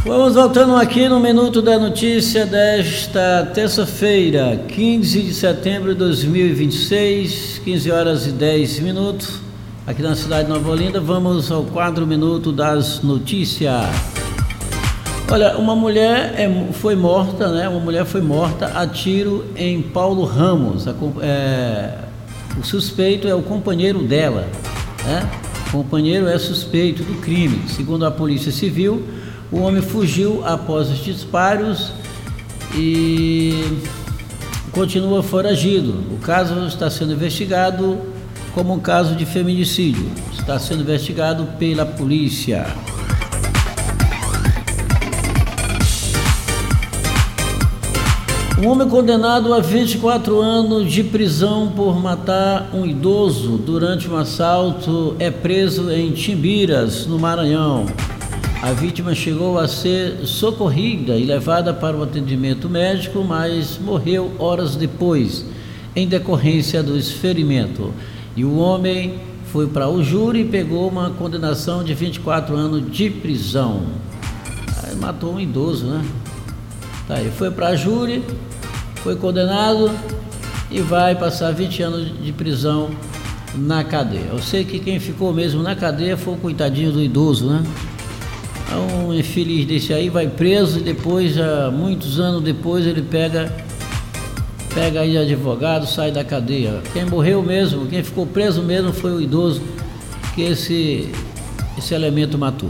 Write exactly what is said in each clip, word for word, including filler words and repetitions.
Vamos voltando aqui no Minuto da Notícia desta terça-feira, quinze de setembro de dois mil e vinte e seis, quinze horas e dez minutos, aqui na cidade de Nova Olinda. Vamos ao quadro Minuto das Notícias. Olha, uma mulher é, foi morta, né? Uma mulher foi morta a tiro em Paulo Ramos. A, é, o suspeito é o companheiro dela, né? O companheiro é suspeito do crime. Segundo a Polícia Civil, o homem fugiu após os disparos e continua foragido. O caso está sendo investigado como um caso de feminicídio. Está sendo investigado pela polícia. Um homem condenado a vinte e quatro anos de prisão por matar um idoso durante um assalto é preso em Timbiras, no Maranhão. A vítima chegou a ser socorrida e levada para o atendimento médico, mas morreu horas depois, em decorrência do ferimento. E o homem foi para o júri e pegou uma condenação de vinte e quatro anos de prisão. Aí matou um idoso, né? Tá aí, foi para a júri, foi condenado e vai passar vinte anos de prisão na cadeia. Eu sei que quem ficou mesmo na cadeia foi o coitadinho do idoso, né? Um infeliz desse aí vai preso e depois, já, muitos anos depois, ele pega pega aí advogado, sai da cadeia. Quem morreu mesmo, quem ficou preso mesmo foi o idoso que esse, esse elemento matou.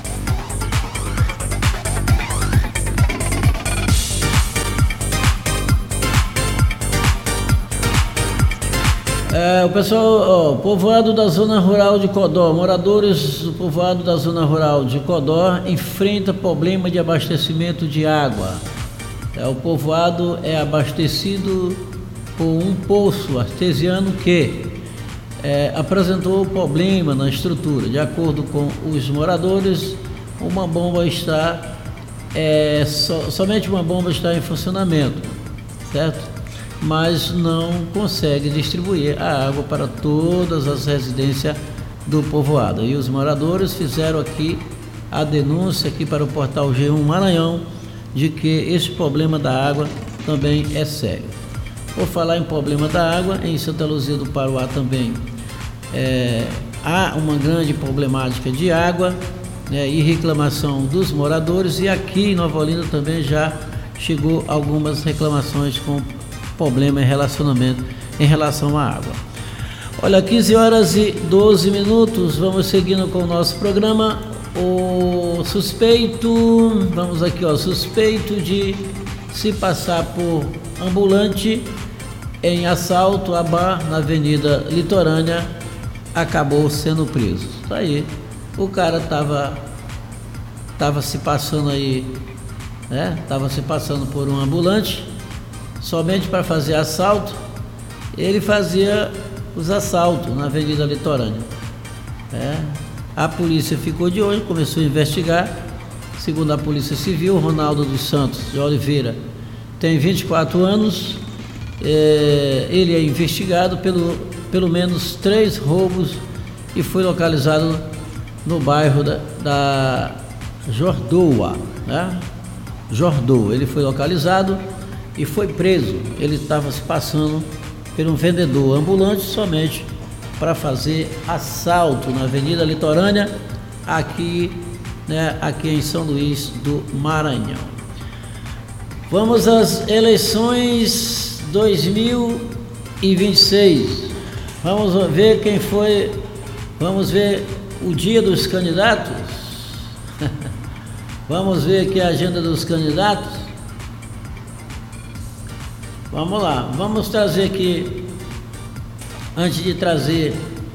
É, o pessoal, ó, povoado da zona rural de Codó, moradores do povoado da zona rural de Codó enfrenta problema de abastecimento de água. É, o povoado é abastecido por um poço artesiano que é, apresentou problema na estrutura. De acordo com os moradores, uma bomba está, é, so, somente uma bomba está em funcionamento, certo? Mas não consegue distribuir a água para todas as residências do povoado. E os moradores fizeram aqui a denúncia aqui para o portal G um Maranhão de que esse problema da água também é sério. Por falar em problema da água, em Santa Luzia do Paruá também é, há uma grande problemática de água, né, e reclamação dos moradores, e aqui em Nova Olinda também já chegou algumas reclamações com problema em relacionamento em relação à água. Olha, quinze horas e doze minutos, vamos seguindo com o nosso programa. O suspeito, vamos aqui, ó, suspeito de se passar por ambulante em assalto a bar na Avenida Litorânea acabou sendo preso. Tá aí, o cara tava tava se passando aí, né? Tava se passando por um ambulante somente para fazer assalto. Ele fazia os assaltos na Avenida Litorânea. É. A polícia ficou de olho, começou a investigar. Segundo a Polícia Civil, Ronaldo dos Santos de Oliveira tem vinte e quatro anos. É, ele é investigado pelo, pelo menos três roubos e foi localizado no bairro da, da Jordoa, né? Jordoa. Ele foi localizado e foi preso. Ele estava se passando por um vendedor ambulante somente para fazer assalto na Avenida Litorânea, aqui, né, aqui em São Luís do Maranhão. Vamos às eleições dois mil e vinte e seis. Vamos ver quem foi, vamos ver o dia dos candidatos. Vamos ver aqui a agenda dos candidatos. Vamos lá, vamos trazer aqui, antes de trazer,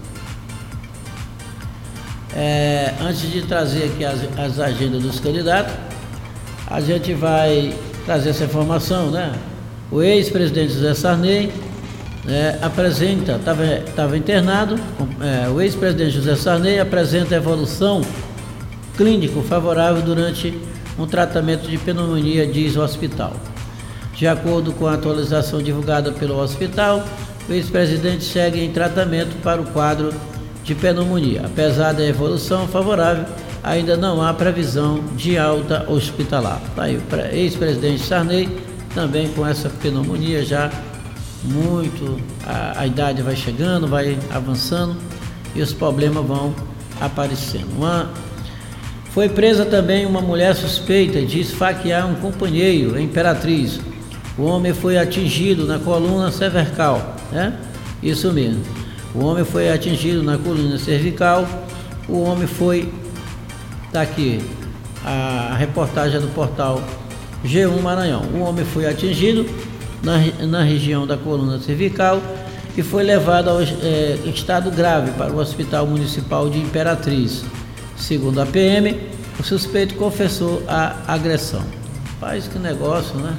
é, antes de trazer aqui as, as agendas dos candidatos, a gente vai trazer essa informação, né? O ex-presidente José Sarney, né, apresenta, estava internado, é, o ex-presidente José Sarney apresenta evolução clínico favorável durante um tratamento de pneumonia, diz o hospital. De acordo com a atualização divulgada pelo hospital, o ex-presidente segue em tratamento para o quadro de pneumonia. Apesar da evolução favorável, ainda não há previsão de alta hospitalar. Tá aí, o ex-presidente Sarney também com essa pneumonia já muito, a, a idade vai chegando, vai avançando e os problemas vão aparecendo. Uma, foi presa também uma mulher suspeita de esfaquear um companheiro em Imperatriz. O homem foi atingido na coluna cervical, né? Isso mesmo. O homem foi atingido na coluna cervical. O homem foi, tá aqui a reportagem do portal G um Maranhão. O homem foi atingido na, na região da coluna cervical e foi levado ao é, estado grave para o Hospital Municipal de Imperatriz. Segundo a P M, o suspeito confessou a agressão. Faz que negócio, né?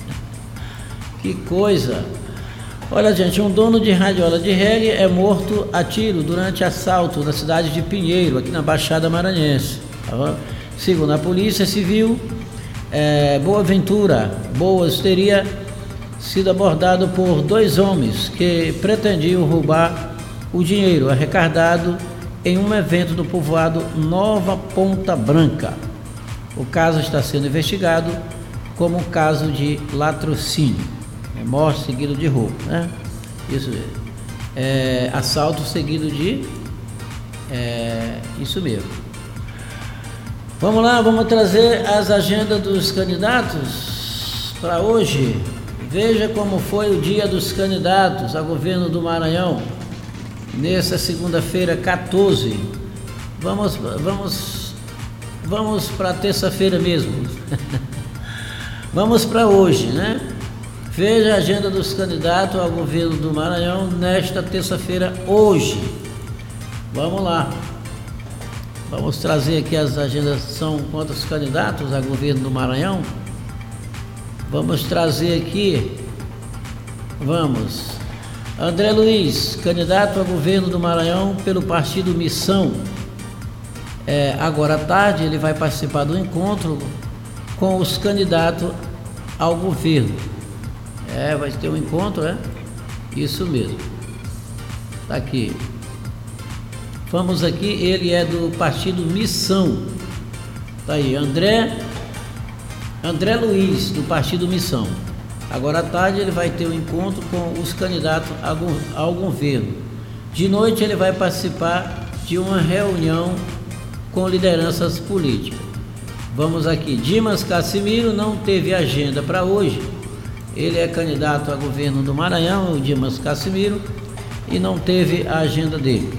Que coisa! Olha, gente, um dono de radiola de reggae é morto a tiro durante assalto na cidade de Pinheiro, aqui na Baixada Maranhense. Tá? Segundo a Polícia Civil, é, Boaventura Boas teria sido abordado por dois homens que pretendiam roubar o dinheiro arrecadado em um evento do povoado Nova Ponta Branca. O caso está sendo investigado como um caso de latrocínio. É morte seguido de roubo, né? Isso é assalto seguido de é, isso mesmo. Vamos lá, vamos trazer as agendas dos candidatos para hoje. Veja como foi o dia dos candidatos a governo do Maranhão nessa segunda-feira, quatorze. Vamos, vamos, vamos para terça-feira mesmo. Vamos para hoje, né? Veja a agenda dos candidatos ao governo do Maranhão nesta terça-feira, hoje. Vamos lá. Vamos trazer aqui as agendas. São quantos candidatos a governo do Maranhão? Vamos trazer aqui. Vamos. André Luiz, candidato a governo do Maranhão pelo partido Missão. É, agora à tarde ele vai participar do encontro com os candidatos ao governo. É, vai ter um encontro, é? Isso mesmo. Tá aqui. Vamos aqui, ele é do partido Missão. Tá aí, André André Luiz, do partido Missão. Agora à tarde ele vai ter um encontro com os candidatos ao governo. De noite ele vai participar de uma reunião com lideranças políticas. Vamos aqui, Dimas Cassimiro não teve agenda para hoje. Ele é candidato a governo do Maranhão, o Dimas Cassimiro, e não teve a agenda dele.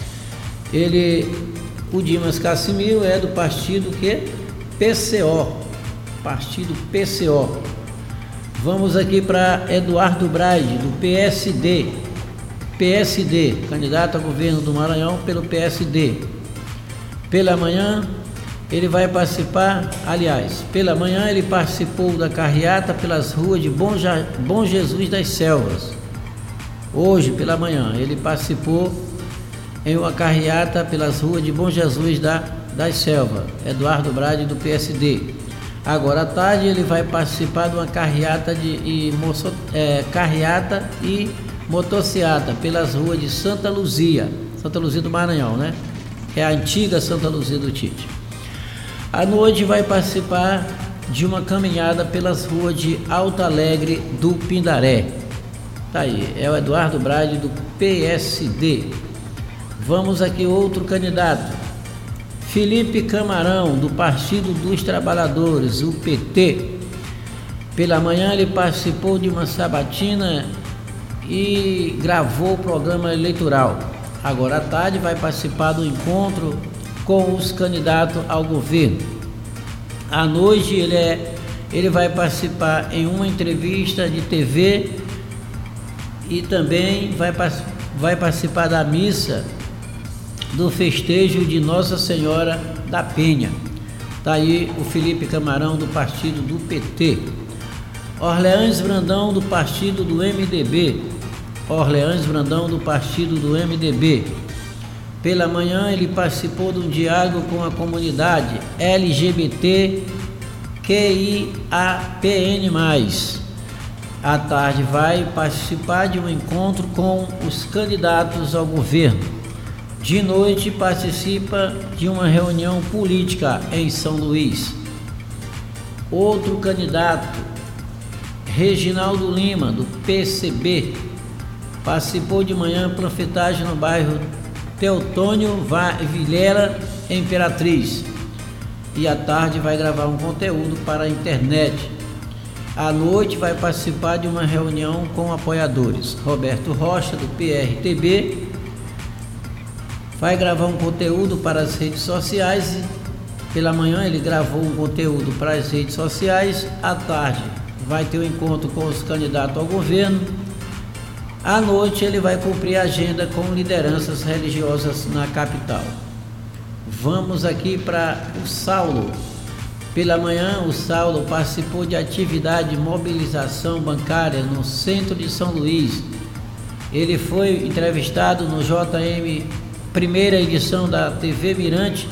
Ele, o Dimas Cassimiro é do partido que? P C O, partido P C O. Vamos aqui para Eduardo Braide, do P S D, P S D, candidato a governo do Maranhão pelo P S D. Pela manhã, ele vai participar, aliás, pela manhã ele participou da carreata pelas ruas de Bom, ja, Bom Jesus das Selvas. Hoje, pela manhã, ele participou em uma carreata pelas ruas de Bom Jesus da, das Selvas, Eduardo Brade, do P S D. Agora à tarde ele vai participar de uma carreata, de, e, moço, é, carreata e motociata pelas ruas de Santa Luzia, Santa Luzia do Maranhão, né? É a antiga Santa Luzia do Tite. À noite vai participar de uma caminhada pelas ruas de Alto Alegre do Pindaré. Tá aí, é o Eduardo Brade, do P S D. Vamos aqui, outro candidato. Felipe Camarão, do Partido dos Trabalhadores, o P T. Pela manhã ele participou de uma sabatina e gravou o programa eleitoral. Agora à tarde vai participar do encontro com os candidatos ao governo. À noite ele, é, ele vai participar em uma entrevista de T V e também vai, vai participar da missa do festejo de Nossa Senhora da Penha. Está aí o Felipe Camarão, do partido do P T. Orleans Brandão, do partido do M D B. Orleans Brandão, do partido do M D B. Pela manhã ele participou de um diálogo com a comunidade L G B T Q I A P N mais. À tarde vai participar de um encontro com os candidatos ao governo. De noite participa de uma reunião política em São Luís. Outro candidato, Reginaldo Lima, do P C B, participou de manhã panfletagem no bairro Teotônio Vilela, Imperatriz. E à tarde vai gravar um conteúdo para a internet. À noite vai participar de uma reunião com apoiadores. Roberto Rocha, do P R T B, vai gravar um conteúdo para as redes sociais. Pela manhã ele gravou um conteúdo para as redes sociais. À tarde vai ter um encontro com os candidatos ao governo. À noite ele vai cumprir a agenda com lideranças religiosas na capital. Vamos aqui para o Saulo. Pela manhã o Saulo participou de atividade de mobilização bancária no centro de São Luís. Ele foi entrevistado no J M, primeira edição da T V Mirante,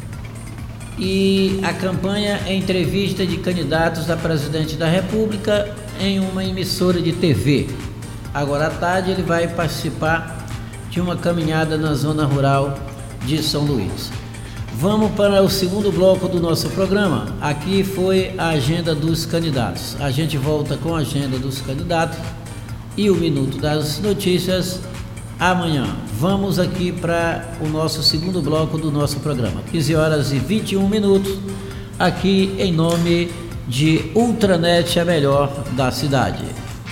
e a campanha é entrevista de candidatos a presidente da República em uma emissora de T V. Agora à tarde ele vai participar de uma caminhada na zona rural de São Luís. Vamos para o segundo bloco do nosso programa. Aqui foi a agenda dos candidatos. A gente volta com a agenda dos candidatos e o Minuto das Notícias amanhã. Vamos aqui para o nosso segundo bloco do nosso programa. quinze horas e vinte e um minutos, aqui em nome de Ultranet, a melhor da cidade.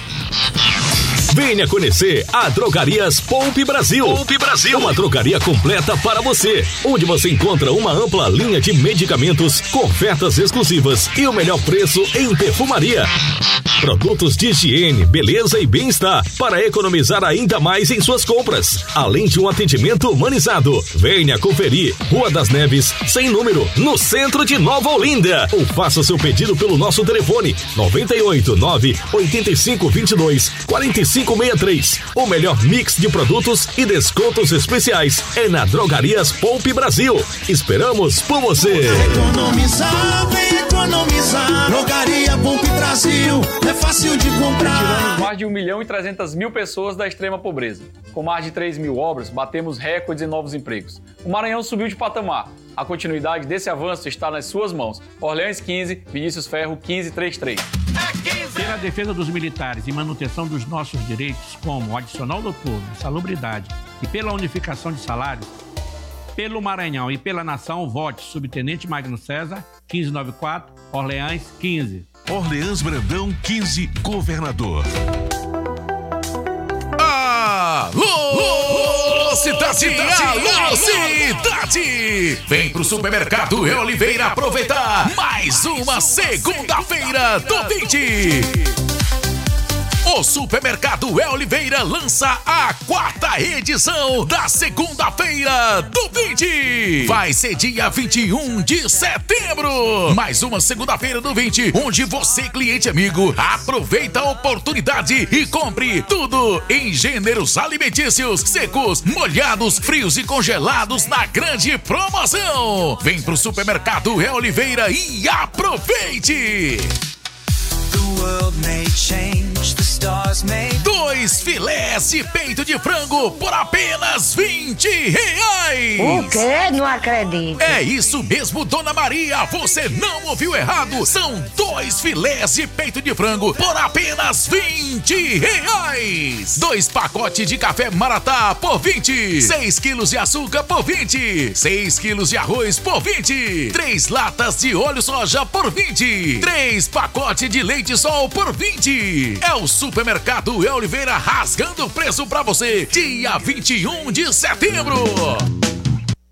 Venha conhecer a Drogarias Poupe Brasil. Poupe Brasil, uma drogaria completa para você, onde você encontra uma ampla linha de medicamentos com ofertas exclusivas e o melhor preço em perfumaria. Produtos de higiene, beleza e bem-estar para economizar ainda mais em suas compras, além de um atendimento humanizado. Venha conferir Rua das Neves, sem número, no centro de Nova Olinda, ou faça seu pedido pelo nosso telefone nove oito nove, oito cinco dois dois, quatro cinco seis três. O melhor mix de produtos e descontos especiais é na Drogarias Poupe Brasil. Esperamos por você. Economizar, vem economizar. Drogaria Poupe Brasil, é fácil de comprar. Tiramos mais de um milhão e trezentas mil pessoas da extrema pobreza. Com mais de três mil obras, batemos recordes em novos empregos. O Maranhão subiu de patamar. A continuidade desse avanço está nas suas mãos. Orleans quinze, Vinícius Ferro quinze trinta e três. Pela defesa dos militares e manutenção dos nossos direitos, como o adicional noturno, salubridade e pela unificação de salários, pelo Maranhão e pela nação, vote Subtenente Magno César, quinze noventa e quatro, Orleans quinze. Orleans Brandão quinze, governador. Alô, cidade, alô, cidade! Vem pro Supermercado E Oliveira aproveitar mais uma segunda-feira do vinte. O Supermercado E Oliveira lança a quarta edição da segunda-feira do vinte. Vai ser dia vinte e um de setembro. Mais uma segunda-feira do vinte, onde você, cliente amigo, aproveita a oportunidade e compre tudo em gêneros alimentícios, secos, molhados, frios e congelados na grande promoção. Vem pro Supermercado E Oliveira e aproveite! Dois filés de peito de frango por apenas vinte reais. O quê? Não acredito. É isso mesmo, Dona Maria. Você não ouviu errado. São dois filés de peito de frango por apenas vinte reais. Dois pacotes de café Maratá por vinte. Seis quilos de açúcar por vinte. Seis quilos de arroz por vinte. Três latas de óleo soja por vinte. Três pacotes de leite sol por vinte. É o Supermercado E Oliveira rasgando o preço pra você. Dia vinte e um de setembro.